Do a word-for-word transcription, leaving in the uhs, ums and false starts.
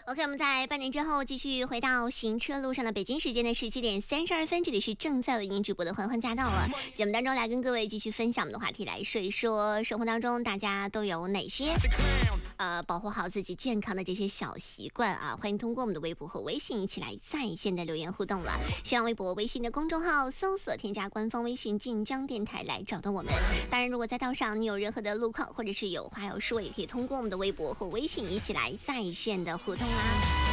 OK， 我们在半年之后继续回到行车路上的北京时间的十七点三十二分，这里是正在为您直播的欢欢驾到了。节目当中来跟各位继续分享我们的话题，来说一说生活当中大家都有哪些呃保护好自己健康的这些小习惯啊。欢迎通过我们的微博和微信一起来在线的留言互动了。新浪微博、微信的公众号搜索添加官方微信晋江电台来找到我们。当然，如果在道上你有任何的路况或者是有话要说，也可以通过我们的微博和微信一起来在线的互动啦。